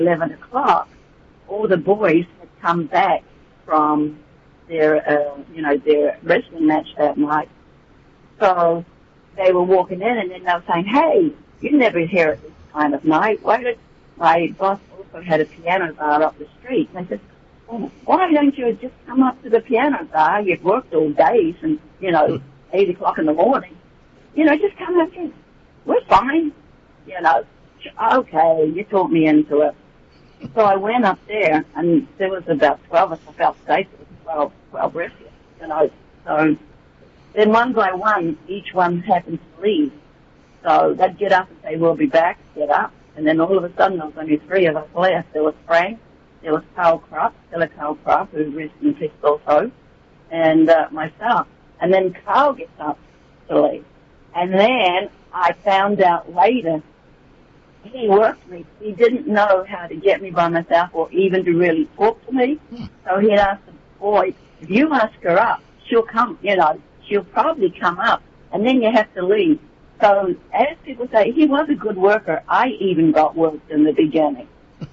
11 o'clock, all the boys had come back from their wrestling match that night. So they were walking in, and then they were saying, "Hey, you never here at this time of night. My boss also had a piano bar up the street." And I said, "Well, why don't you just come up to the piano bar? You've worked all day since, 8 o'clock in the morning. Just come up here. We're fine. Okay, you talked me into it." So I went up there, and there was about 12 of us. I felt safe. It was 12 wrestlers, So then one by one, each one happened to leave. So they'd get up and say, "We'll be back," get up. And then all of a sudden, there was only 3 of us left. There was Frank, there was Carl Krupp, Carl Krupp, who rests in peace also, and myself. And then Carl gets up to leave. And then I found out later, he worked me. He didn't know how to get me by myself or even to really talk to me. So he'd ask the boy, "If you ask her up, she'll come, she'll probably come up, and then you have to leave." So as people say, he was a good worker. I even got worked in the beginning.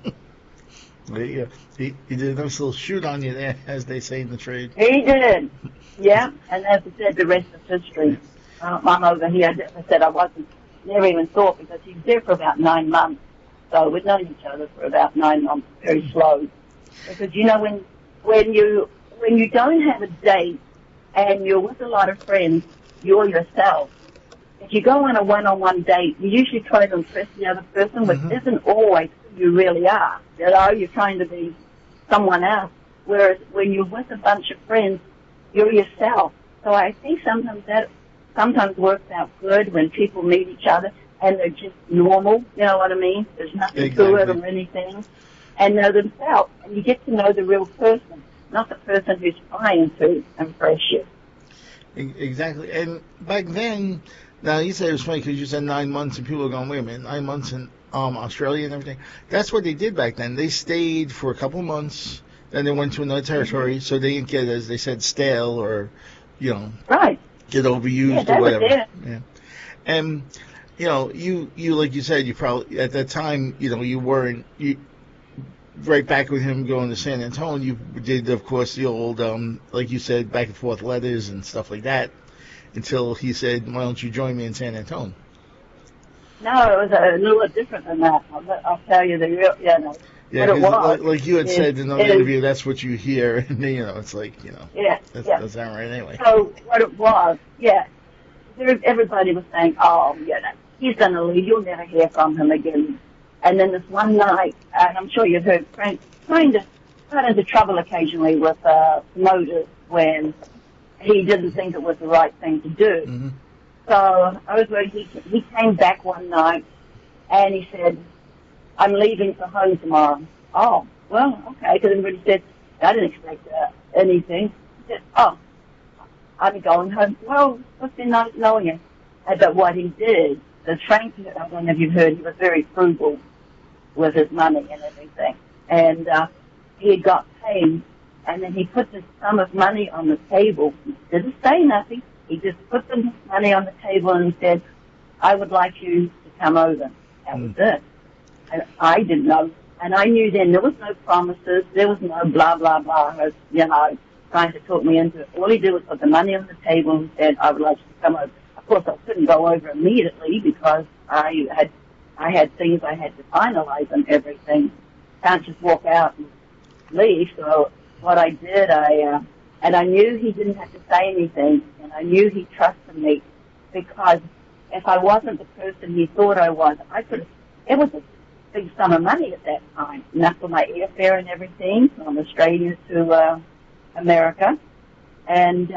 He did a nice little shoot on you there, as they say in the trade. He did. Yeah, and as I said, the rest is history. I'm over here. As I said, never even thought, because he was there for about 9 months. So we'd known each other for about 9 months, very slow. Because, when you don't have a date and you're with a lot of friends, you're yourself. If you go on a one-on-one date, you usually try to impress the other person, which isn't always who you really are. You're trying to be someone else. Whereas when you're with a bunch of friends, you're yourself. So I think sometimes works out good when people meet each other and they're just normal, you know what I mean? There's nothing to it or anything. And know themselves. And you get to know the real person, not the person who's trying to impress you. Exactly. And back then, now you said it was funny because you said 9 months and people were going, "Wait a minute, 9 months in Australia and everything." That's what they did back then. They stayed for a couple of months, then they went to another territory, so they didn't get, as they said, stale or, right, get overused or whatever. Yeah. And, you like you said, you probably, at that time, you weren't, right back with him going to San Antonio, you did, of course, the old, like you said, back and forth letters and stuff like that, until he said, "Why don't you join me in San Antonio?" No, it was a little different than that. I'll tell you the real, Yeah, what it was. Like you had said in another interview, that's what you hear, and it's like, that's not right anyway. So what it was, everybody was saying, "Oh, he's going to leave. You'll never hear from him again." And then this one night, and I'm sure you've heard Frank got into trouble occasionally with promoters when he didn't think it was the right thing to do. Mm-hmm. So he came back one night and he said, "I'm leaving for home tomorrow." Oh, well, okay, because everybody said, I didn't expect anything. He said, "Oh, I'm going home." Well, it's been nice knowing him. But what he did, Frank, I don't know if you've heard, he was very frugal with his money and everything. And he had got paid, and then he put this sum of money on the table. He didn't say nothing. He just put the money on the table and said, "I would like you to come over." That was it. And I didn't know. And I knew then there was no promises. There was no blah, blah, blah, trying to talk me into it. All he did was put the money on the table and said, "I would like you to come over." Of course, I couldn't go over immediately because I had things I had to finalize and everything. Can't just walk out and leave. So what I did, and I knew he didn't have to say anything, and I knew he trusted me, because if I wasn't the person he thought I was, it was a big sum of money at that time, enough for my airfare and everything from Australia to America, and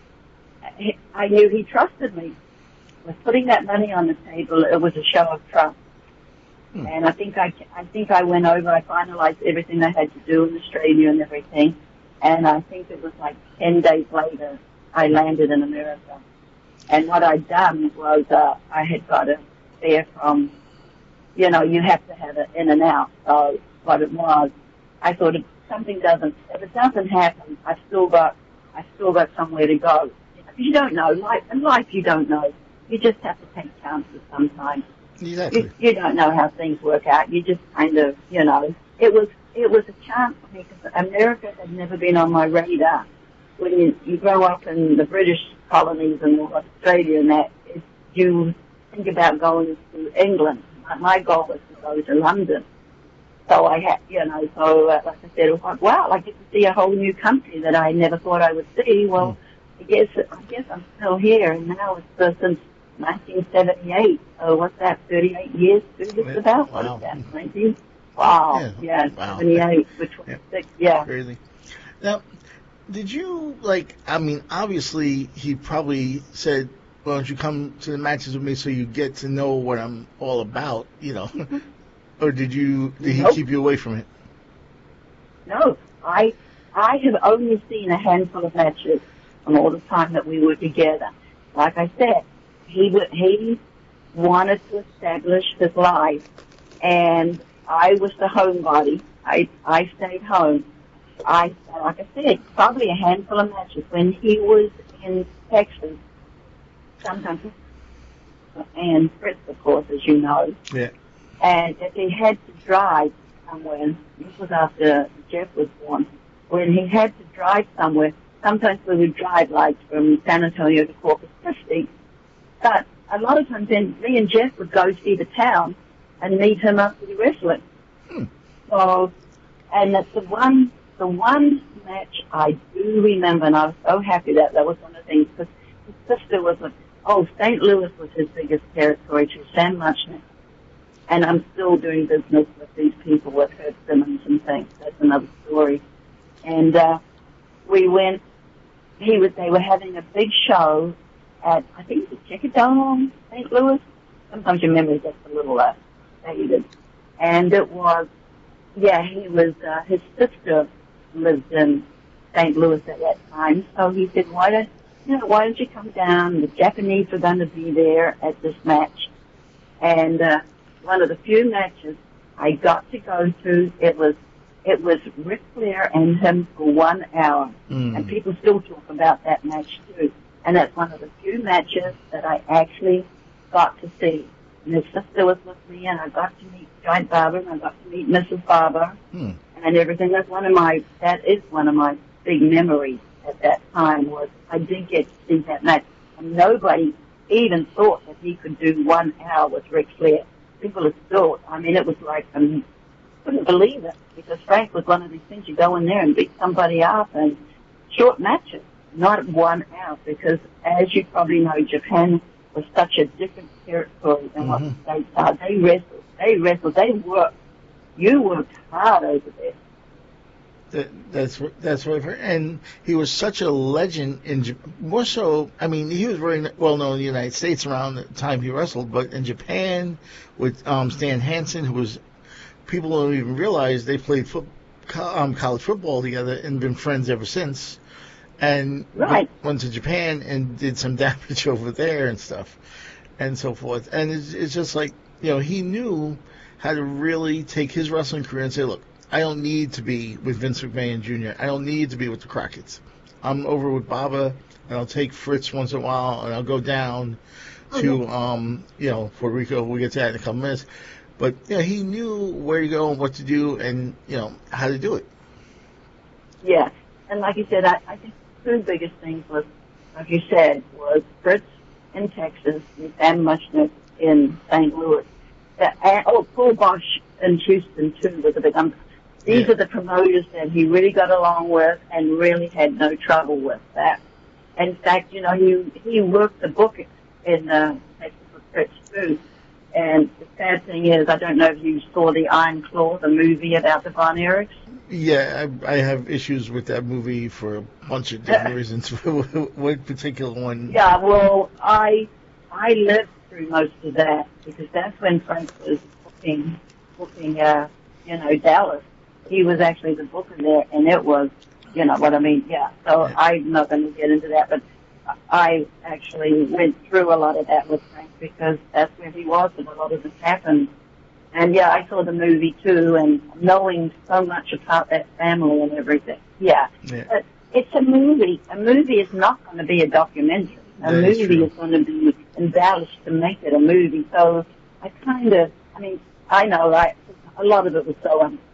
I knew he trusted me. With putting that money on the table, it was a show of trust. And I think I went over, I finalized everything I had to do in Australia and everything, and I think it was like 10 days later I landed in America. And what I'd done was I had got a fare from, you have to have it in and out. So what it was, I thought if it doesn't happen, I've still got somewhere to go. You don't know. In life, you don't know. You just have to take chances sometimes. Exactly. You don't know how things work out. You just kind of, it was a chance for me because America had never been on my radar. When you grow up in the British colonies and Australia and that, you think about going to England. My goal was to go to London. So I had, like I said, it was like, wow, I get to see a whole new country that I never thought I would see. Well, I guess I'm still here, and now it's since 1978. So what's that? 38 years? Just about. Wow. What is that? 19? Wow. Yeah. Wow. 78 for 26. Yeah. Crazy. Now, did you obviously he probably said, "Why don't you come to the matches with me so you get to know what I'm all about?" Or did he keep you away from it? No, I have only seen a handful of matches from all the time that we were together. Like I said, he wanted to establish his life, and I was the homebody. I stayed home. Like I said, probably a handful of matches when he was in Texas. Sometimes, and Fritz, of course, as you know. Yeah. And if he had to drive somewhere, this was after Jeff was born, when he had to drive somewhere, sometimes we would drive like from San Antonio to Corpus Christi, but a lot of times then me and Jeff would go see the town and meet him after the wrestling. So, and that's the one match I do remember, and I was so happy that was one of the things, because his sister was St. Louis was his biggest territory to San Muchnick. And I'm still doing business with these people, with Herb Simmons and things. That's another story. And we went. They were having a big show at, I think, the Chickadome, St. Louis. Sometimes your memory gets a little faded. And it was, he was. His sister lived in St. Louis at that time, so he said, "Why don't you come down? The Japanese are going to be there at this match." And one of the few matches I got to go to, it was Ric Flair and him for 1 hour. And people still talk about that match too. And that's one of the few matches that I actually got to see. And his sister was with me, and I got to meet Giant Barber, and I got to meet Mrs. Barber, and everything. That is one of my big memories at that time, was I did get to see that match. And nobody even thought that he could do 1 hour with Ric Flair. People have thought, it was like, couldn't believe it, because Frank was one of these things, you go in there and beat somebody up, and short matches, not 1 hour, because as you probably know, Japan was such a different territory than what the States are. They wrestled, they worked. You worked hard over there. That's right. And he was such a legend more so. He was very well known in the United States around the time he wrestled, but in Japan with Stan Hansen, who was, people don't even realize they played college football together and been friends ever since. And went to Japan and did some damage over there and stuff, and so forth. And it's just like, he knew how to really take his wrestling career and say, look, I don't need to be with Vince McMahon Jr. I don't need to be with the Crockett's. I'm over with Baba, and I'll take Fritz once in a while, and I'll go down to, Puerto Rico. We'll get to that in a couple minutes. But, he knew where to go and what to do and, how to do it. Yeah. And like you said, I think the two biggest things was, like you said, was Fritz in Texas and Sam Muchnick in St. Louis. Paul Bosch in Houston, too, was a big one. These are the promoters that he really got along with and really had no trouble with that. In fact, he worked the book in Texas with Fritz, too. And the sad thing is, I don't know if you saw the Iron Claw, the movie about the Von Erichs. Yeah, I have issues with that movie for a bunch of different reasons. What particular one? Yeah, well, I lived through most of that, because that's when Frank was booking Dallas. He was actually the booker there, and it was, what I mean, yeah. So I'm not going to get into that, but I actually went through a lot of that with Frank, because that's where he was and a lot of this happened. And I saw the movie too, and knowing so much about that family and everything. Yeah. But it's a movie. A movie is not going to be a documentary. A movie is going to be embellished to make it a movie. So I know, a lot of it was so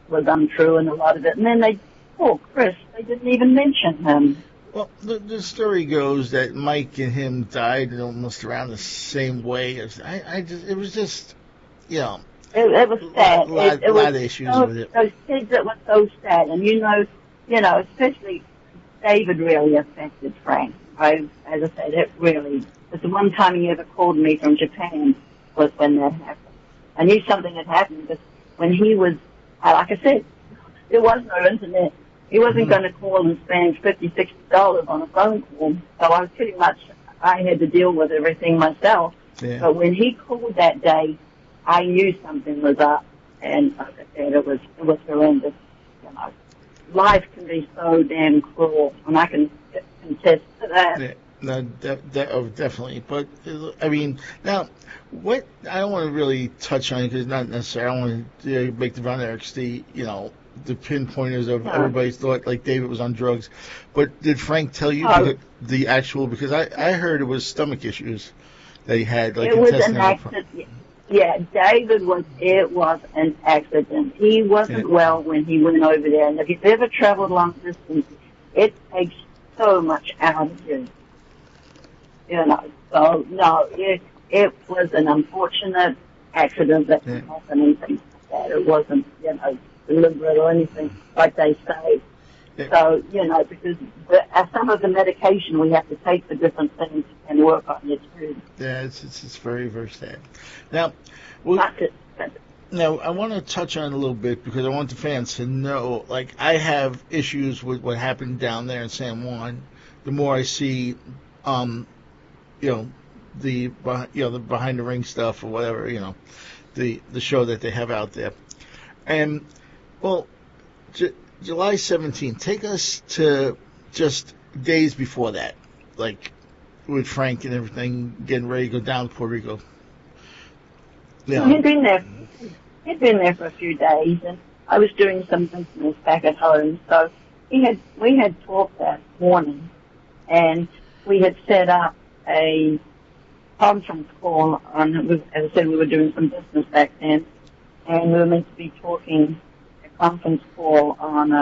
was untrue and a lot of it. And then poor Chris, they didn't even mention him. Well, the story goes that Mike and him died in almost around the same way. It was just, you know, it was sad. A lot of issues with it. Those kids, it was so sad. And you know, especially David really affected Frank. As I said, it really was the one time he ever called me from Japan was when that happened. I knew something had happened because when he was, like I said, there was no internet. He wasn't going to call and spend $50, $60 on a phone call. So I was pretty much, I had to deal with everything myself. Yeah. But when he called that day, I knew something was up. And like I said, it was horrendous. You know, life can be so damn cruel, and I can contest to that. Yeah. No, definitely. But, I mean, now, what I don't want to really touch on it because not necessarily, I don't want to make the Von Erichs the pinpointers of everybody's thought like David was on drugs. But did Frank tell you the actual, because I heard it was stomach issues that he had, like it was an accident. Yeah, it was an accident. He wasn't well when he went over there. And if you've ever traveled long distance, it takes so much out of you. You know, so no, it was an unfortunate accident that didn't happen, anything like that. It wasn't, deliberate or anything like they say. Yeah. So, because some of the medication we have to take for different things can work on you too. Yeah, it's very, very sad. Now, I want to touch on it a little bit because I want the fans to know, like, I have issues with what happened down there in San Juan. The more I see, the behind the ring stuff or whatever, the show that they have out there. And, well, July 17th, take us to just days before that, like with Frank and everything getting ready to go down to Puerto Rico. Yeah. He'd been there for a few days, and I was doing some business back at home, so we had talked that morning, and we had set up a conference call on, as I said, we were doing some business back then, and we were meant to be talking a conference call on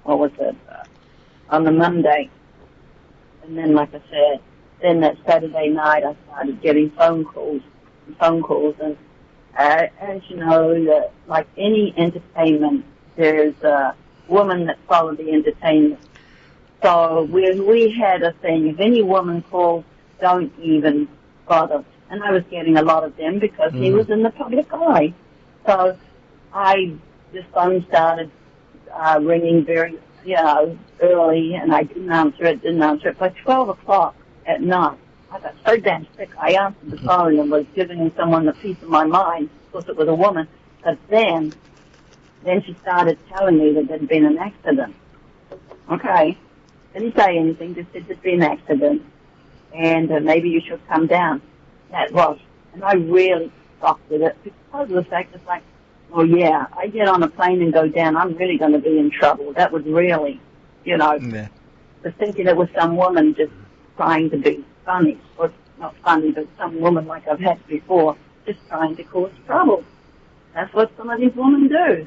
on the Monday. And then, like I said, then that Saturday night I started getting phone calls, and as you know, like any entertainment, there's a woman that follows the entertainment. So we had a thing, if any woman calls, don't even bother. And I was getting a lot of them because he was in the public eye. So the phone started ringing very, early, and I didn't answer it. By 12 o'clock at night, I got so damn sick, I answered the phone and was giving someone the piece of my mind. Of course, it was a woman. But then she started telling me that there'd been an accident. Okay. Didn't say anything, just said there'd been an accident, and maybe you should come down. That was. And I really shocked with it because of the fact it's like, oh yeah, I get on a plane and go down, I'm really going to be in trouble. That was really, the thinking it was some woman just trying to be funny, or not funny, but some woman like I've had before, just trying to cause trouble. That's what some of these women do.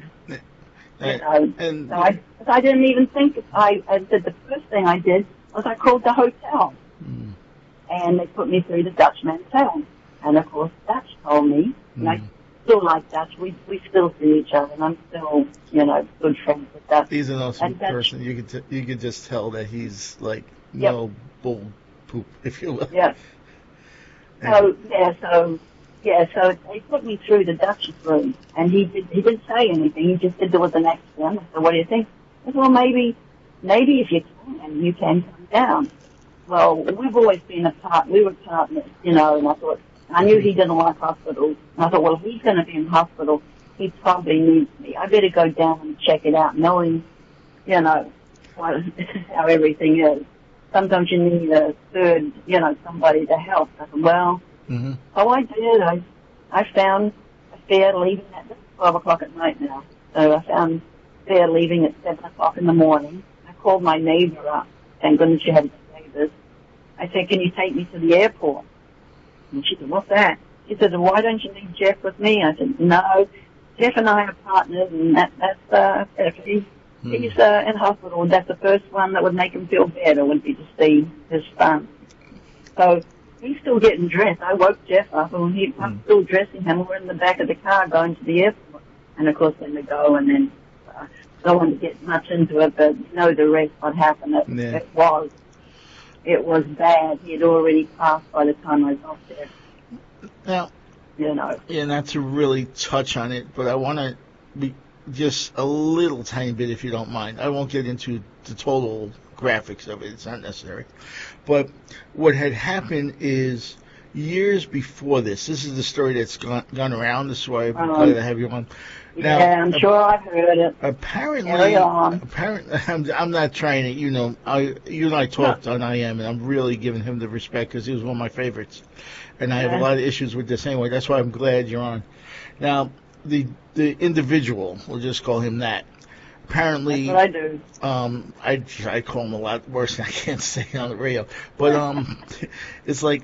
And so I didn't even think, I said the first thing I did was I called the hotel. And they put me through the Dutchman's hotel. And of course, Dutch told me, and I still like Dutch, we still see each other, and I'm still, good friends with Dutch. He's an awesome person. You could just tell that he's like, no bull poop, if you will. Yeah. So they put me through the Dutch's room, and he didn't say anything. He just said there was an accident. I said, what do you think? I said, well, maybe if you can come down. Well, we've always been we were partners, and I knew he didn't like hospitals. And I thought, well, if he's going to be in hospital, he probably needs me. I better go down and check it out, knowing, how everything is. Sometimes you need a third, somebody to help. I said, well, so I did. I found a fare leaving at 12 o'clock at night now. So I found a fare leaving at 7 o'clock in the morning. I called my neighbor up. Thank goodness she had neighbors. I said, can you take me to the airport? And she said, what's that? She said, why don't you leave Jeff with me? I said, no, Jeff and I are partners, and if he's in hospital, that's the first one that would make him feel better would be to see his son. So he's still getting dressed. I woke Jeff up, and I'm still dressing him. We're in the back of the car going to the airport, and of course then we go, and then don't want to get much into it, but you know the rest. What happened? It was bad. He had already passed by the time I got there. Now, yeah, not to really touch on it, but I want to be just a little tiny bit, if you don't mind. I won't get into the total graphics of it. It's not necessary. But what had happened is years before this is the story that's gone around. This is why I'm glad to have you on. Now, yeah, I'm sure I've heard it. Apparently, I'm not trying to, you and I talked on IM, and I'm really giving him the respect because he was one of my favorites. And I have a lot of issues with this anyway. That's why I'm glad you're on. Now, the individual, we'll just call him that. Apparently, that's what I do. I call him a lot worse than I can't say it on the radio. But it's like,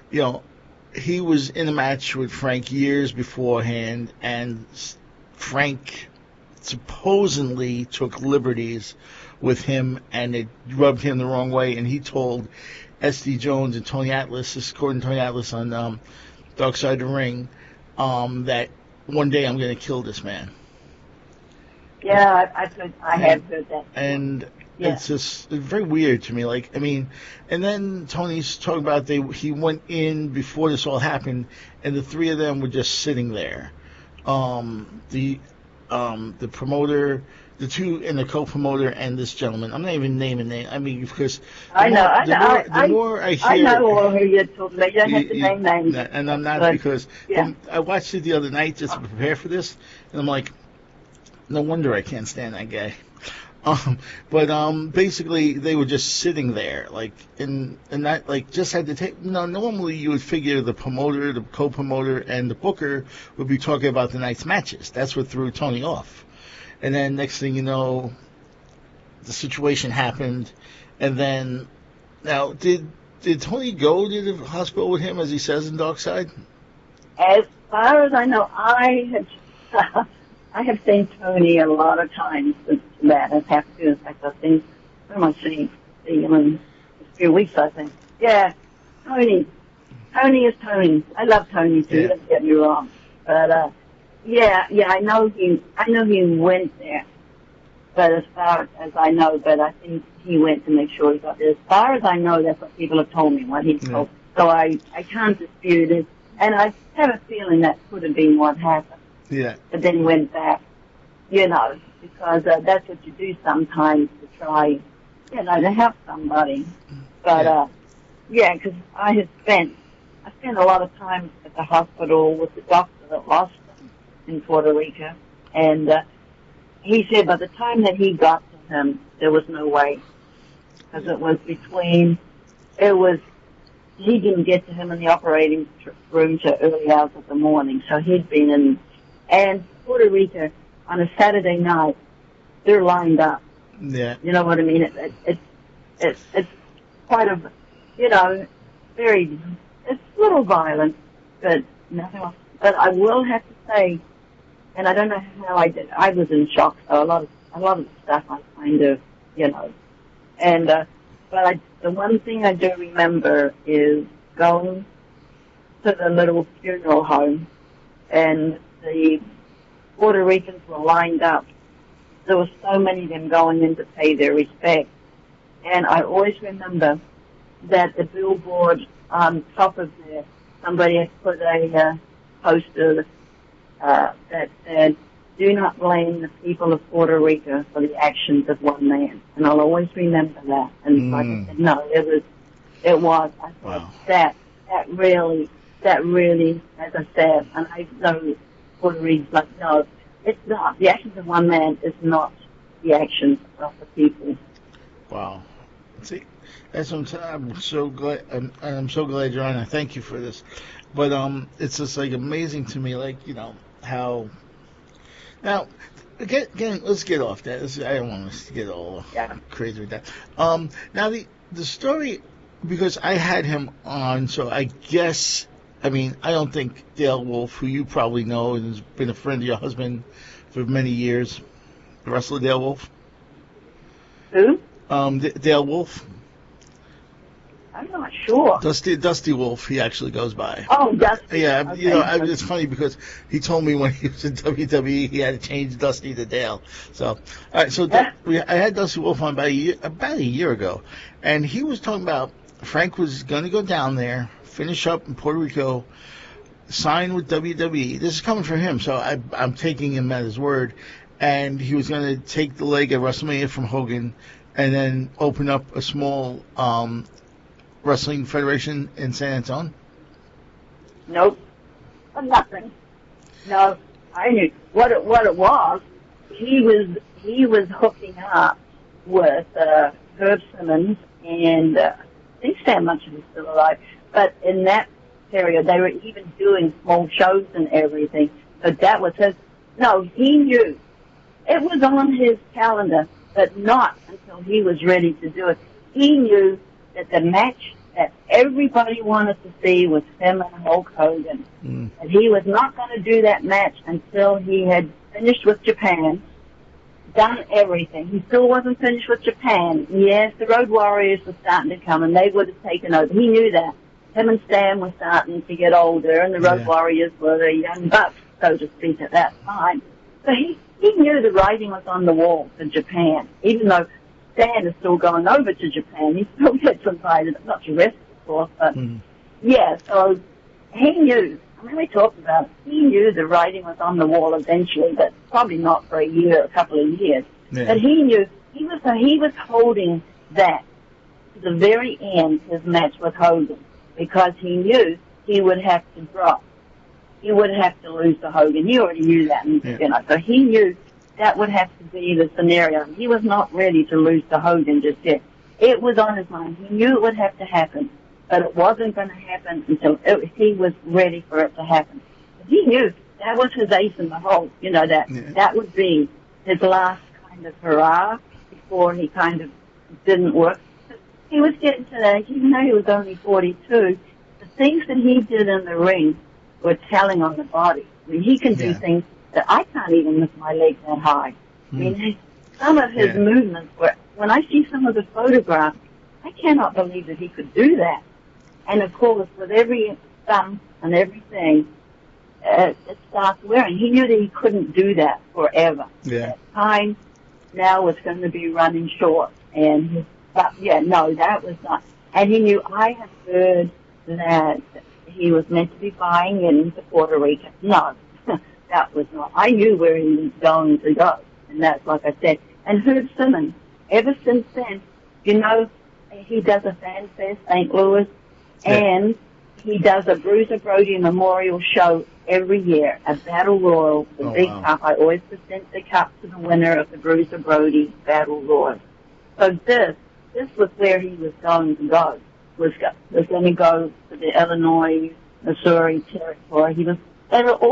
he was in a match with Frank years beforehand, and Frank supposedly took liberties with him, and it rubbed him the wrong way, and he told S.D. Jones and Tony Atlas, this is according to Tony Atlas on Dark Side of the Ring, that one day I'm going to kill this man. Yeah, I have heard that. And it's just very weird to me. And then Tony's talking about he went in before this all happened, and the three of them were just sitting there. The promoter, the two, and the co-promoter, and this gentleman. I'm not even naming names. I mean, because the more I hear, I know all who you're talking about. You don't have to name names. And I'm not, because I watched it the other night just to prepare for this, and I'm like, no wonder I can't stand that guy. But basically they were just sitting there, and that just had to take. Normally you would figure the promoter, the co-promoter, and the booker would be talking about the night's matches. That's what threw Tony off. And then next thing you know, the situation happened. And then, now did Tony go to the hospital with him, as he says in Dark Side? As far as I know, I have seen Tony a lot of times since that has happened. In fact, I think, where am I seeing him in a few weeks, I think. Yeah, Tony. Tony is Tony. I love Tony too, don't get me wrong. But, I know he went there. But as far as I know, I think he went to make sure he got there. As far as I know, that's what people have told me, what he told. So I can't dispute it. And I have a feeling that could have been what happened. Yeah. But then went back, because that's what you do sometimes to try, to help somebody. But, because I spent a lot of time at the hospital with the doctor that lost him in Puerto Rico. And he said by the time that he got to him, there was no way. Because he didn't get to him in the operating room till early hours of the morning. So he'd been in. And Puerto Rico, on a Saturday night, they're lined up. Yeah. You know what I mean? It's quite a, it's a little violent, but nothing else. But I will have to say, and I don't know how I did. I was in shock. So a lot of the stuff I kind of, and but the one thing I do remember is going to the little funeral home, and the Puerto Ricans were lined up. There were so many of them going in to pay their respect. And I always remember that the billboard on top of there, somebody had put a poster that said, "Do not blame the people of Puerto Rico for the actions of one man." And I'll always remember that. And like I said, no, it was. I thought that really, as I said, and I know Puerto Rico's like, no, it's not. The actions of one man is not the actions of the people. Wow. See, that's what I'm so glad, I'm so glad you're on. I thank you for this. But it's just amazing to me, how. Now, again, let's get off that. I don't want us to get all crazy with that. Now the story, because I had him on, so I guess I mean, I don't think Dale Wolf, who you probably know and has been a friend of your husband for many years, wrestler Dale Wolf. Who? Dale Wolf. I'm not sure. Dusty Wolf, he actually goes by. Oh, Dusty. Yeah, Okay. you know, it's funny because he told me when he was in WWE he had to change Dusty to Dale. So, all right, so I had Dusty Wolf on about a year ago, and he was talking about Frank was going to go down there, finish up in Puerto Rico, sign with WWE. This is coming from him, so I'm taking him at his word. And he was going to take the leg at WrestleMania from Hogan, and then open up a small wrestling federation in San Antonio. Nope. Nothing. No, I knew what it was. He was hooking up with Herb Simmons, and I think Sam Munchen was still alive. But in that period, they were even doing small shows and everything. But that was his. No, he knew. It was on his calendar, but not until he was ready to do it. He knew that the match that everybody wanted to see was him and Hulk Hogan. And he was not going to do that match until he had finished with Japan, done everything. He still wasn't finished with Japan. Yes, the Road Warriors were starting to come, and they would have taken over. He knew that. Him and Stan were starting to get older, and the Road Warriors were the young bucks, so to speak, at that time. So he knew the writing was on the wall for Japan, even though Stan is still going over to Japan. He still gets invited, not to wrestle, of course, but yeah, so he knew. I mean, we talked about it. He knew the writing was on the wall eventually, but probably not for a couple of years. Yeah. But he knew he was holding that to the very end, his match with Hogan, because he knew he would have to drop. He would have to lose to Hogan. He already knew that, you know. So he knew that would have to be the scenario. He was not ready to lose to Hogan just yet. It was on his mind. He knew it would have to happen, but it wasn't going to happen until he was ready for it to happen. He knew that was his ace in the hole. You know, that would be his last kind of hurrah before he kind of didn't work. He was getting to that, even though he was only 42, the things that he did in the ring were telling on the body. I mean, he can do things that I can't even lift my legs that high. I mean, some of his movements were, when I see some of the photographs, I cannot believe that he could do that. And of course, with every thumb and everything, it starts wearing. He knew that he couldn't do that forever. That time now was going to be running short. And that was not. And he knew, I had heard that he was meant to be flying into Puerto Rico. No, that was not. I knew where he was going to go. And that's like I said. And Herb Simmons, ever since then, you know, he does a Fan Fest St. Louis, and he does a Bruiser Brody Memorial Show every year, a Battle Royal, the big cup. I always present the cup to the winner of the Bruiser Brody Battle Royal. So this was where he was going to go. Was going to go to the Illinois, Missouri territory. They were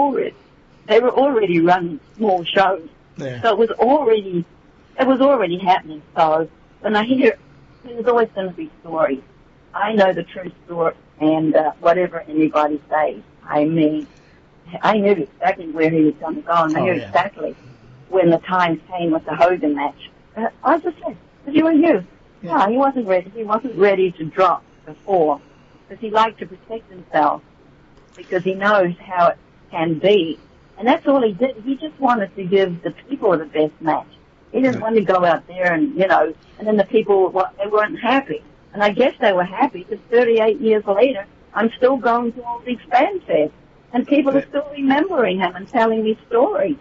already running small shows. Yeah. So it was already happening. So when I hear, there's always going to be stories. I know the true story, and whatever anybody says, I mean, I knew exactly where he was going to go, and I knew exactly when the time came with the Hogan match. I just said, "Did you and you?" Yeah. No, he wasn't ready. He wasn't ready to drop before, because he liked to protect himself, because he knows how it can be. And that's all he did. He just wanted to give the people the best match. He didn't want to go out there and, you know, and then the people, they weren't happy. And I guess they were happy, because 38 years later, I'm still going to all these fan fests, and people are still remembering him and telling me stories.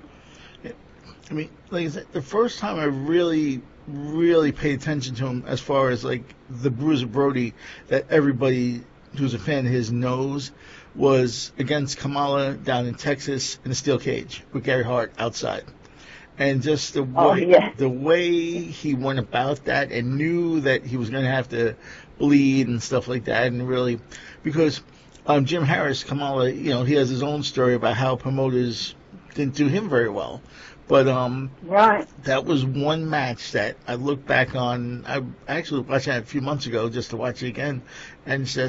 I mean, like I said, the first time I really paid attention to him, as far as like the Bruiser Brody that everybody who's a fan of his knows, was against Kamala down in Texas in a steel cage with Gary Hart outside. And just the way he went about that, and knew that he was going to have to bleed and stuff like that, and really, because Jim Harris, Kamala, you know, he has his own story about how promoters didn't do him very well. But that was one match that I look back on. I actually watched that a few months ago just to watch it again, and it's just,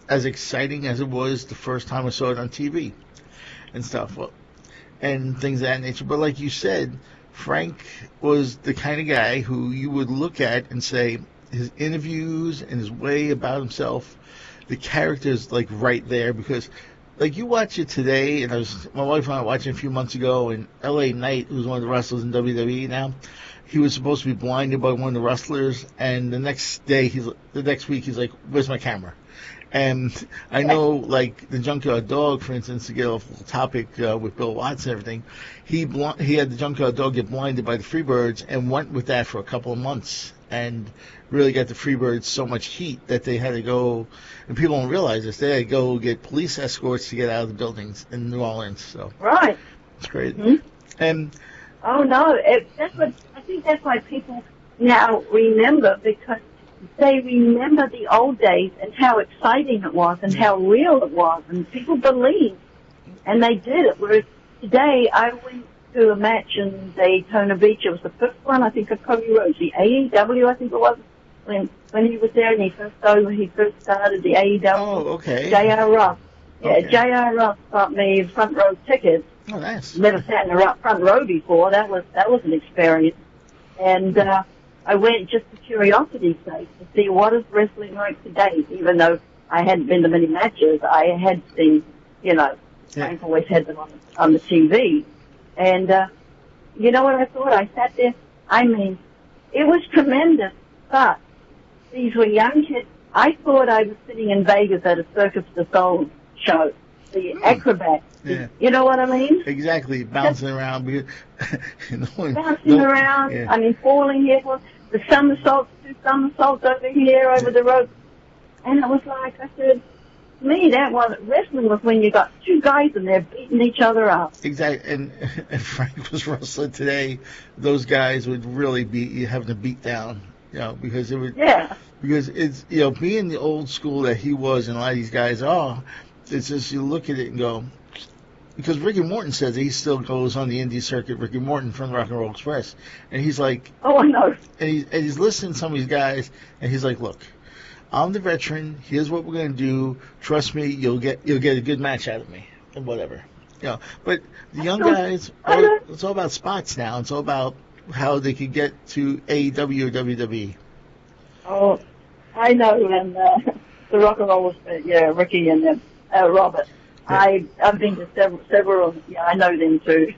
as exciting as it was the first time I saw it on TV and stuff, and things of that nature. But like you said, Frank was the kind of guy who you would look at and say his interviews and his way about himself, the character's like right there, because like you watch it today, and my wife and I were watching a few months ago, and L.A. Knight, who's one of the wrestlers in WWE now, he was supposed to be blinded by one of the wrestlers, and the next week he's like, "Where's my camera?" And I know, like, the Junkyard Dog, for instance, to get off the topic with Bill Watts and everything, he had the Junkyard Dog get blinded by the Freebirds and went with that for a couple of months and really got the Freebirds so much heat that they had to go, and people don't realize this, they had to go get police escorts to get out of the buildings in New Orleans. So Right. It's great. Mm-hmm. And oh no, I think that's why people now remember, because they remember the old days and how exciting it was and how real it was, and people believed, and they did it. Whereas today, I went to a match in Daytona Beach. It was the fifth one, I think, of Cody Rhodes, the AEW, I think it was, when he was there and he first started the AEW. oh, okay. J.R. Ross. Yeah, Okay. J.R. Ross got me front row tickets. Oh, nice. Never sat in the front row before. That was an experience. And I went just for curiosity's sake to see what is wrestling like today. Even though I hadn't been to many matches, I had seen, Frank always had them on the TV. And you know what I thought? I sat there. I mean, it was tremendous, but these were young kids. I thought I was sitting in Vegas at a Circus du Soleil show. The acrobats. Yeah. You know what I mean? Exactly, bouncing around. Bouncing around. Yeah. I mean, falling here. The somersaults, 2 somersaults over here, over the rope. And it was like, I said, to me, wrestling was when you got 2 guys and they're beating each other up. Exactly, and if Frank was wrestling today, those guys would really be having to beat down, because it would. Yeah. Because it's, being the old school that he was, and a lot of these guys are, it's just you look at it and go, because Ricky Morton says he still goes on the indie circuit, Ricky Morton from Rock and Roll Express, and he's like, oh, I know. And he's listening to some of these guys, and he's like, look, I'm the veteran. Here's what we're going to do. Trust me, you'll get a good match out of me, and whatever. But the young guys, it's all about spots now. It's all about how they could get to AEW or WWE. Oh, I know, and the Rock and Roll, Ricky and Robert. Yeah. I've been to several. Yeah, I know them too.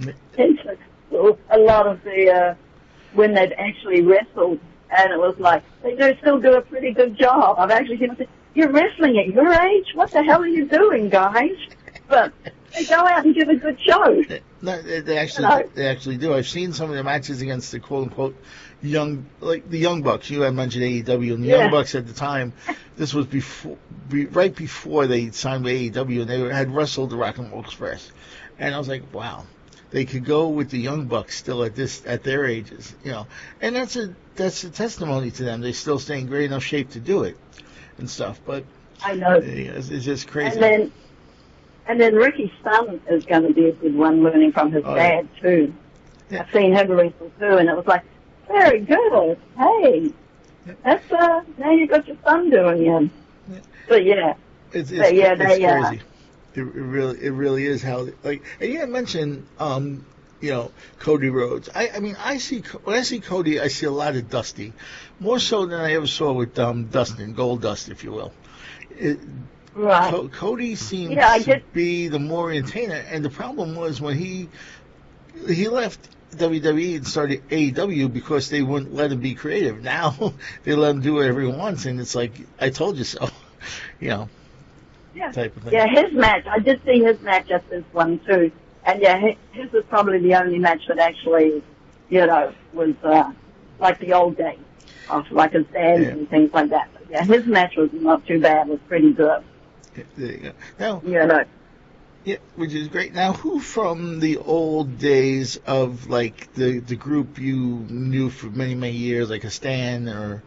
A lot of the when they've actually wrestled, and it was like they still do a pretty good job. I've actually seen them say, "You're wrestling at your age? What the hell are you doing, guys?" But they go out and give a good show. No, they actually do. I've seen some of the matches against the quote unquote the Young Bucks. You had mentioned AEW, and the Young Bucks at the time. This was right before they signed with AEW, and they had wrestled the Rock and Roll Express. And I was like, wow, they could go with the Young Bucks still at their ages, And that's a testimony to them. They still stay in great enough shape to do it and stuff. But I know it's just crazy. And then Ricky's son is going to be a good one, learning from his dad too. Yeah. I've seen him wrestle too, and it was like, very good. Hey, that's now you got your son doing it. But it's crazy. It really is how and you had mentioned Cody Rhodes. When I see Cody, I see a lot of Dusty, more so than I ever saw with Dustin, Gold Dust, if you will. Right. Cody seems to be the more entertainer, and the problem was when he left WWE and started AEW because they wouldn't let him be creative. Now they let him do whatever he wants, and it's like, I told you so, type of thing. Yeah, his match, I did see his match at this one too, and his was probably the only match that actually, was like the old days, of like his dad and things like that. But his match was not too bad, it was pretty good. There you go. Now, yeah, which is great. Now, who from the old days of like the group you knew for many, many years, like a Stan or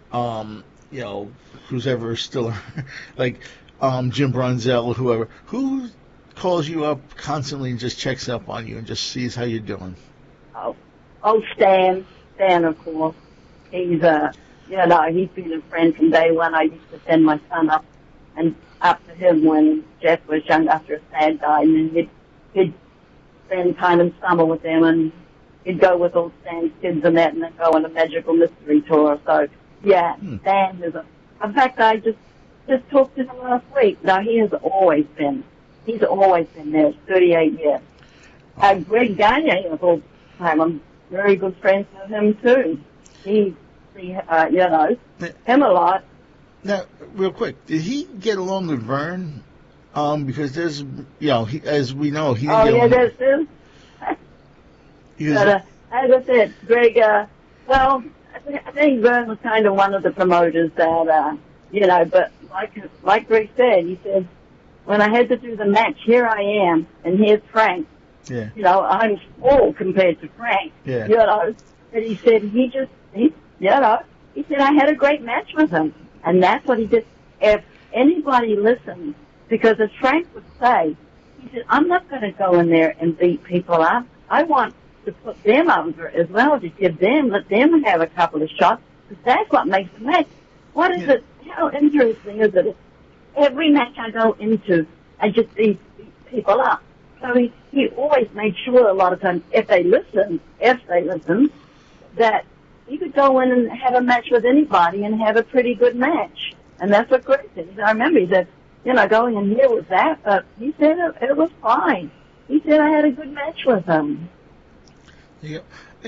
who's ever still like Jim Brunzell or whoever, who calls you up constantly and just checks up on you and just sees how you're doing? Oh, Stan, of course. He's he's been a friend from day one. I used to send my son up and up to him when Jeff was young after his dad died, and he'd spend time in summer with them, and he'd go with all Stan's kids and that, and then go on a magical mystery tour. So, yeah, Stan is in fact, I just talked to him last week. No, he's always been there, 38 years. Greg Gagne, of all time, I'm very good friends with him too. He him a lot. Now, real quick, did he get along with Vern? Because there's, as we know, he didn't get along. There's. But, as I said, Greg, well, I think Vern was kind of one of the promoters that, but like Greg said, he said, when I had to do the match, here I am, and here's Frank. Yeah. I'm small compared to Frank. Yeah. But he said he said I had a great match with him. And that's what he did. If anybody listens, because as Frank would say, he said, I'm not going to go in there and beat people up. I want to put them over as well, to let them have a couple of shots, because that's what makes the match. What is it? How interesting is it? Every match I go into, I just beat people up. So he always made sure a lot of times, if they listen, that he could go in and have a match with anybody and have a pretty good match. And that's what Greg said. I remember he said, going in here with that, but he said it was fine. He said I had a good match with him. Yeah.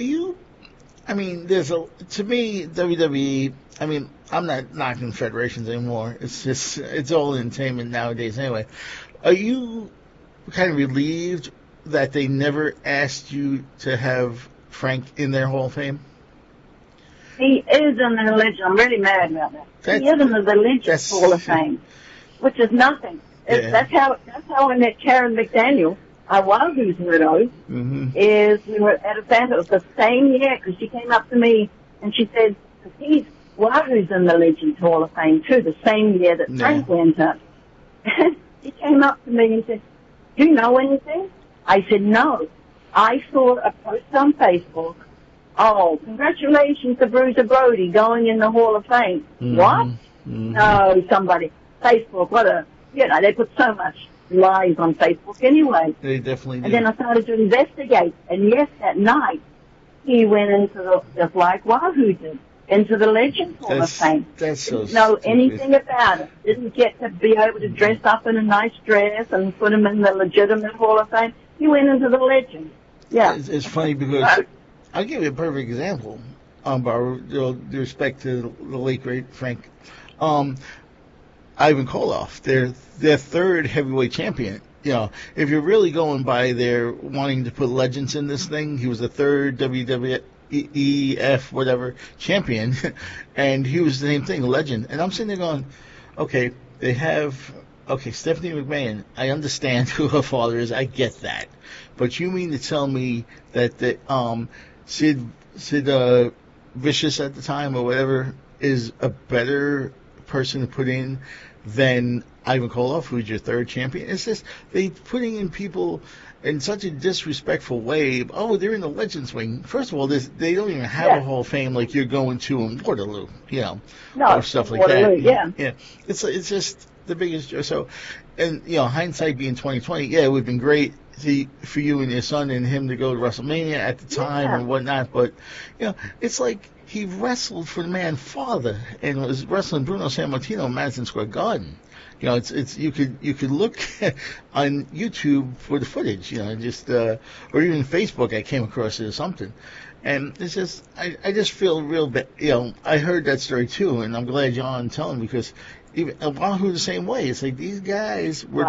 To me, WWE, I'm not knocking federations anymore. It's all entertainment nowadays anyway. Are you kind of relieved that they never asked you to have Frank in their Hall of Fame? He is in the religion. I'm really mad about that. He is in the religious Hall of Fame, which is nothing. That's how I met Karen McDaniel, Wahoo's widow. Is we were at a banquet. It was the same year, because she came up to me and she said, Wahoo's in the Legends Hall of Fame too, the same year that Frank went up. He came up to me and said, do you know anything? I said, no. I saw a post on Facebook. Oh, congratulations to Bruiser Brody going in the Hall of Fame. What? No, somebody. Facebook, they put so much lies on Facebook anyway. They definitely do. And then I started to investigate. And yes, that night, he went into just like Wahoo did, into the Legends Hall of Fame. That's so Didn't know anything about it. Didn't get to be able to dress up in a nice dress and put him in the legitimate Hall of Fame. He went into the Legends. Yeah. It's funny because I'll give you a perfect example, Barbara, with respect to the late, great Frank. Ivan Koloff, their third heavyweight champion. If you're really going by their wanting to put legends in this thing, he was the third WWF whatever champion, and he was the same thing, legend. And I'm sitting there going, okay, Stephanie McMahon, I understand who her father is, I get that, but you mean to tell me that Sid Vicious at the time or whatever is a better person to put in than Ivan Koloff, who's your third champion? It's just they putting in people in such a disrespectful way. Oh, they're in the Legends wing. First of all, they don't even have a Hall of Fame like you're going to in Waterloo, or stuff like Waterloo, that. Yeah. It's just the biggest joke. So, and hindsight being 2020, it would have been great for you and your son and him to go to WrestleMania at the time and whatnot. But it's like he wrestled for the man's father and was wrestling Bruno Sammartino in Madison Square Garden. It's you could look on YouTube for the footage, just or even Facebook. I came across it or something, and it's just I just feel real bad. I heard that story too, and I'm glad you're on telling, because even Wahoo the same way. It's like these guys were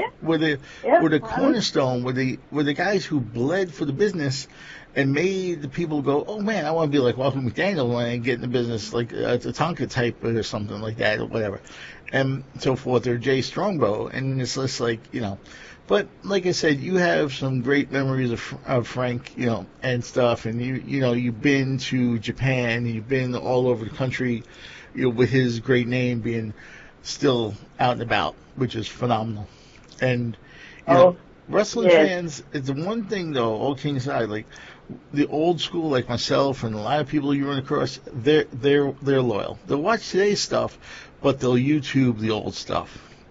the cornerstone, were the guys who bled for the business and made the people go, oh man, I want to be like Wahoo McDaniel when I get in the business, like a Tonka type or something like that or whatever, and so forth, or Jay Strongbow, and it's just like But like I said, you have some great memories of Frank, and stuff, and you've been to Japan, you've been all over the country, with his great name being still out and about, which is phenomenal. And wrestling fans, it's the one thing though, all kidding aside, like the old school, like myself and a lot of people you run across, they're loyal. They'll watch today's stuff, but they'll YouTube the old stuff.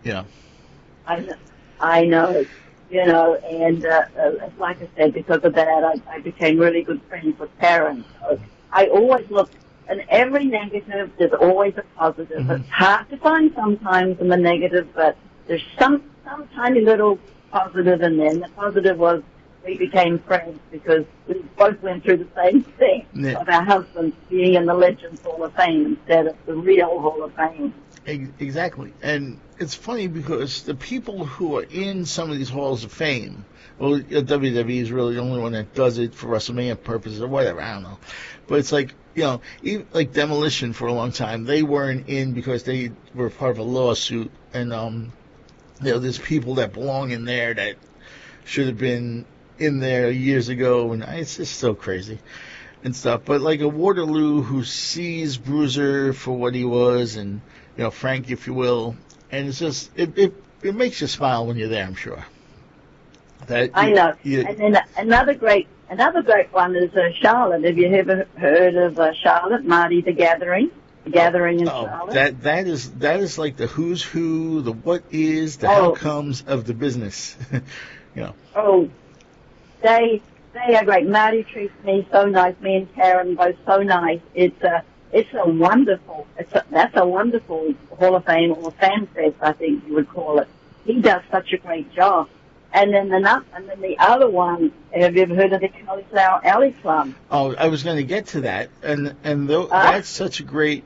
Yeah. I know, and like I said, because of that, I became really good friends with parents. So I always look, in every negative, there's always a positive. Mm-hmm. It's hard to find sometimes in the negative, but there's some tiny little positive in there. And the positive was we became friends because we both went through the same thing of our husbands being in the Legends Hall of Fame instead of the real Hall of Fame. Exactly. And it's funny because the people who are in some of these halls of fame, well, WWE is really the only one that does it for WrestleMania purposes or whatever, I don't know. But it's like, even like Demolition for a long time, they weren't in because they were part of a lawsuit. And, there's people that belong in there that should have been in there years ago. And it's just so crazy and stuff. But like a Waterloo who sees Bruiser for what he was and, Frank, if you will, and it's just it makes you smile when you're there. I'm sure. I know. And then another great one is Charlotte. Have you ever heard of Charlotte, Marty the Gathering? The Gathering in Charlotte. That is like the who's who, the what is, the how comes of the business. Oh, they are great. Marty treats me so nice. Me and Karen both so nice. That's a wonderful Hall of Fame or fan fest, I think you would call it. He does such a great job. And then the other one, have you ever heard of the Cauliflower Alley Club? Oh, I was going to get to that, and that's such a great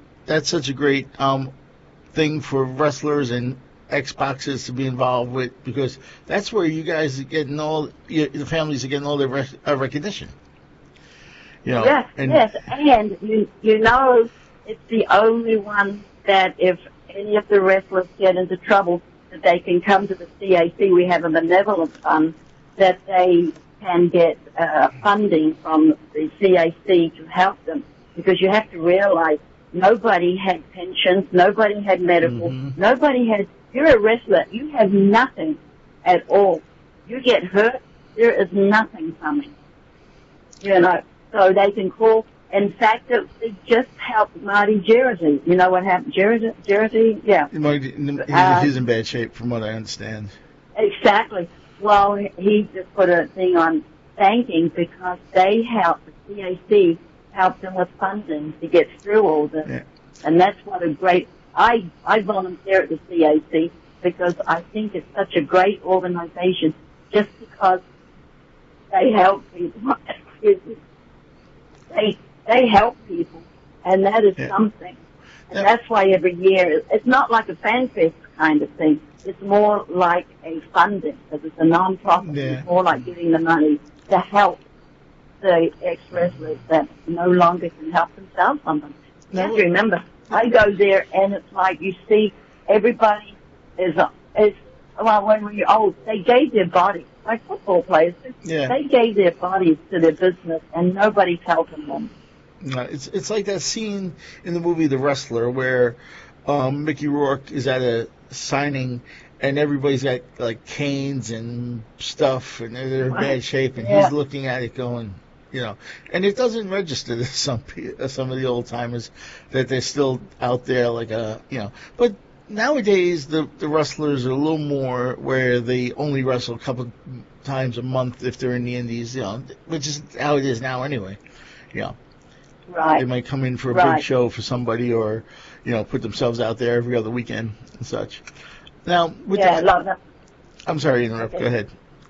thing for wrestlers and Xboxers to be involved with, because that's where you guys are getting the families are getting all their recognition. Yes, and it's the only one that if any of the wrestlers get into trouble, that they can come to the CAC. We have a benevolent fund that they can get funding from the CAC to help them, because you have to realize nobody had pensions, nobody had medical, nobody had. You're a wrestler, you have nothing at all. You get hurt, there is nothing coming. So they can call. In fact, it just helped Marty Jericho. You know what happened? Jericho? Yeah. He's in bad shape, from what I understand. Exactly. Well, he just put a thing on thanking because they helped, the CAC helped them with funding to get through all this. Yeah. And that's what a great, I volunteer at the CAC because I think it's such a great organization just because they help people. They help people, and that is something. And that's why every year, it's not like a fan fest kind of thing. It's more like a funding, because it's a non-profit. Yeah. It's more like giving the money to help the ex-wrestlers that no longer can help themselves sometimes. You have to remember, I go there, and it's like you see everybody well, when you're old, they gave their bodies, like football players, they gave their bodies to their business, and nobody's helping them. It's like that scene in the movie The Wrestler where Mickey Rourke is at a signing and everybody's got like canes and stuff and they're in bad shape and he's looking at it going, and it doesn't register to some of the old timers that they're still out there like but nowadays the wrestlers are a little more where they only wrestle a couple times a month if they're in the indies, which is how it is now anyway. Right. They might come in for a big show for somebody or, put themselves out there every other weekend and such. Now, I love that. I'm sorry to interrupt. Okay. Go ahead.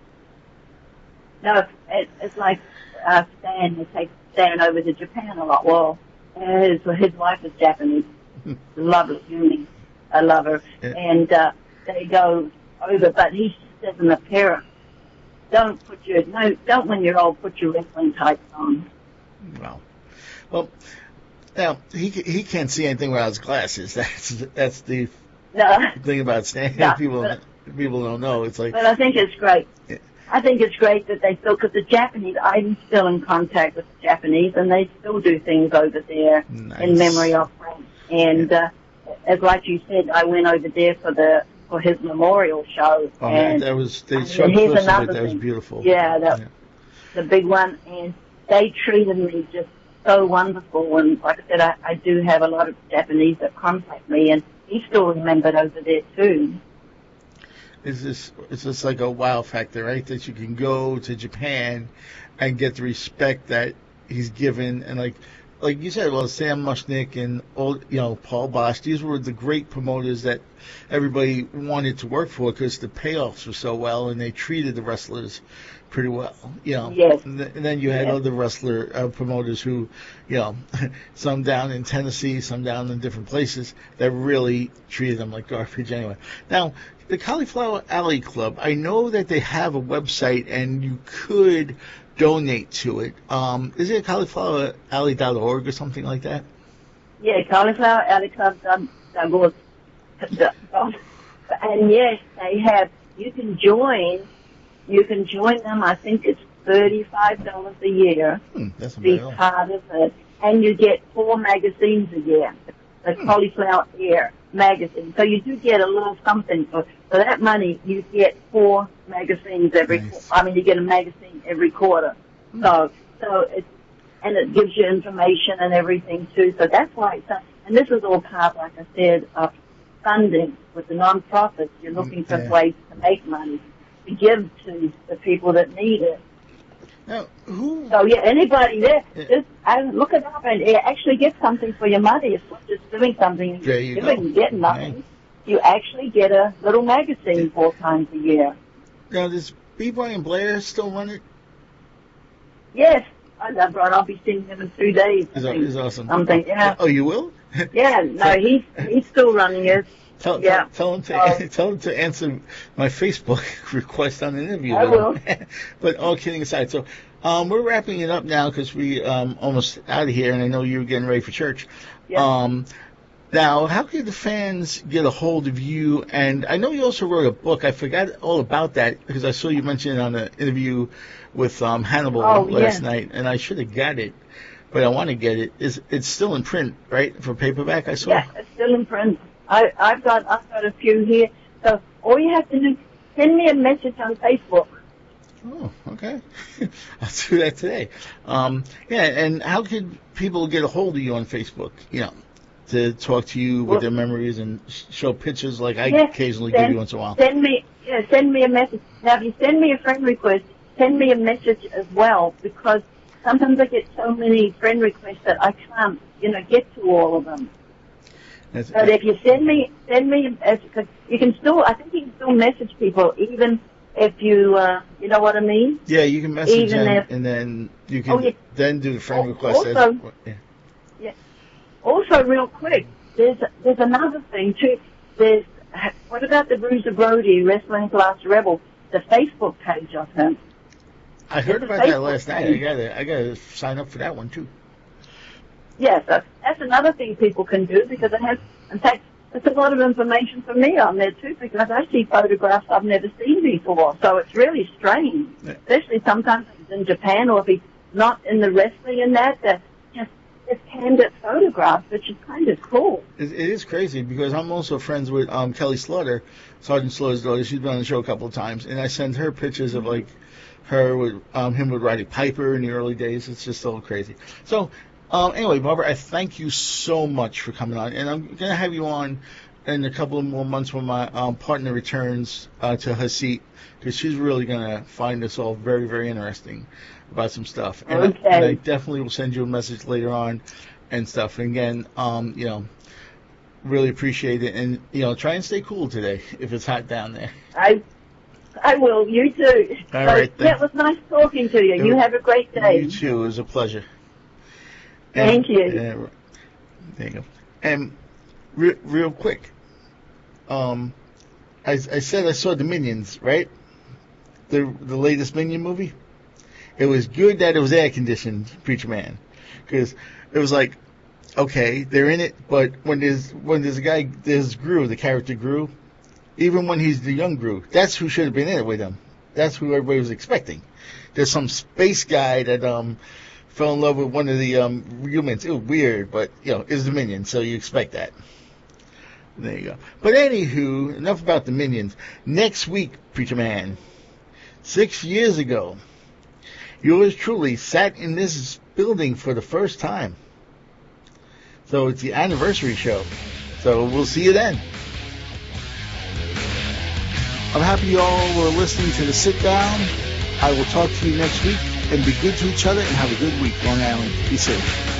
No, it's like Stan. They take Stan over to Japan a lot. Well, his wife is Japanese. Lovely human. I love her. Yeah. And they go over, but he says in the parent, don't when you're old, put your wrestling tights on. Well, now he can't see anything without his glasses. That's the thing about Stan. No, people don't know. It's like. But I think it's great. Yeah. I think it's great that they still, because the Japanese, I'm still in contact with the Japanese, and they still do things over there in memory of Frank. And as like you said, I went over there for his memorial show. Oh, and that was that was beautiful. Yeah, the big one, and they treated me just so wonderful. And like I said, I do have a lot of Japanese that contact me, and he's still remembered over there too. it's just like a wow factor, right? That you can go to Japan and get the respect that he's given, and like you said, well, Sam Mushnick and all, Paul Bosch, these were the great promoters that everybody wanted to work for because the payoffs were so well and they treated the wrestlers pretty well, Yes. And then you had other wrestler promoters who, some down in Tennessee, some down in different places that really treated them like garbage anyway. Now, the Cauliflower Alley Club, I know that they have a website and you could donate to it. Is it caulifloweralley.org or something like that? Yeah, Cauliflower Alley Club. And yes, they have. You can join them. I think it's $35 a year. That's to be part of it, and you get 4 magazines a year. The Cauliflower Air magazine. So you do get a little something for that money. You get 4 magazines every. Nice. You get a magazine every quarter. So it gives you information and everything too. So that's why it's. And this is all part, like I said, of funding with the non-profits. You're looking for ways to make money to give to the people that need it. Now, who? So anybody there, just look it up and actually get something for your money. It's not just doing something and get nothing. Nice. You actually get a little magazine 4 times a year. Now, does B. Brian Blair still run it? Yes, I love Brian. I'll be seeing him in 2 days. Is awesome. Something, Oh, you will? Yeah, no, he's still running it. Tell him to answer my Facebook request on an interview. I will. But all kidding aside, so we're wrapping it up now because we almost out of here, and I know you're getting ready for church. Yeah. Now, how can the fans get a hold of you? And I know you also wrote a book. I forgot all about that because I saw you mention it on an interview with Hannibal last night, and I should have got it, but I want to get it. It's still in print, right, for paperback? I saw. Yeah, it's still in print. I've got a few here. So all you have to do, send me a message on Facebook. Oh, okay. I'll do that today. And how could people get a hold of you on Facebook? To talk to you with their memories and show pictures like I occasionally give you once in a while. Send me a message. Now, if you send me a friend request, send me a message as well, because sometimes I get so many friend requests that I can't, get to all of them. But if you send me, because you can still message people even if you, you know what I mean? Yeah, you can message them, and then you can then do the friend request. Also, real quick, there's another thing too. What about the Bruiser Brody Wrestling Class Rebel, the Facebook page of him? I heard about that last night. I gotta sign up for that one too. Yes, that's another thing people can do, because it has, in fact, there's a lot of information for me on there too, because I see photographs I've never seen before. So it's really strange, especially sometimes if it's in Japan or if he's not in the wrestling and that just candid photographs, which is kind of cool. It is crazy, because I'm also friends with Kelly Slaughter, Sergeant Slaughter's daughter. She's been on the show a couple of times, and I send her pictures of her with him with Roddy Piper in the early days. It's just so crazy. So anyway, Barbara, I thank you so much for coming on, and I'm gonna have you on in a couple of more months when my partner returns to her seat, because she's really gonna find this all very, very interesting about some stuff. And I definitely will send you a message later on and stuff. And again, really appreciate it. And, try and stay cool today if it's hot down there. I will. You too. All right. It was nice talking to you. You have a great day. You too. It was a pleasure. Thank you. There you go. And real quick, I said I saw the Minions, right? The latest Minion movie. It was good that it was air conditioned, Preacher Man, because it was like, okay, they're in it, but when there's a guy, there's Gru, the character Gru, even when he's the young Gru, that's who should have been in it with him. That's who everybody was expecting. There's some space guy that fell in love with one of the humans. It was weird, but it's the Minions, so you expect that. There you go. But anywho, enough about the Minions. Next week, Preacher Man, 6 years ago, yours truly sat in this building for the first time. So it's the anniversary show. So we'll see you then. I'm happy you all were listening to the sit down. I will talk to you next week, and be good to each other and have a good week, Long Island. Be safe.